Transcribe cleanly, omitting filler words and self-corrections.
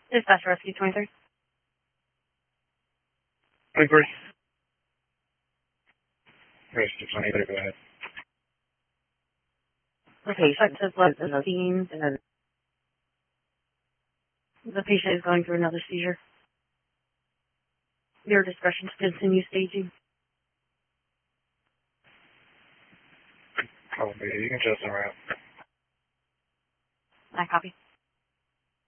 Dispatch Rescue 23. 23. Rescue 23, go ahead. Okay, patient has left in the scene, and the patient is going through another seizure. Your discretion to continue staging. Oh, baby, you can just around. I copy.